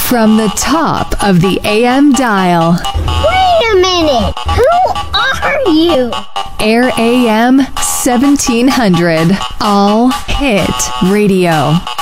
From the top of the AM dial. Wait a minute! Who are you? Air AM 1700. All Hit Radio.